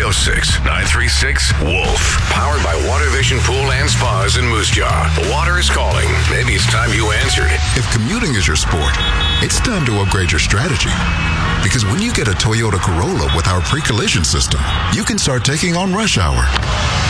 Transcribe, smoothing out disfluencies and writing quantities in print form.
706-936-WOLF. Powered by Water Vision Pool and Spas in Moose Jaw. The water is calling. Maybe it's time you answered. If commuting is your sport, it's time to upgrade your strategy. Because when you get a Toyota Corolla with our pre-collision system, you can start taking on rush hour.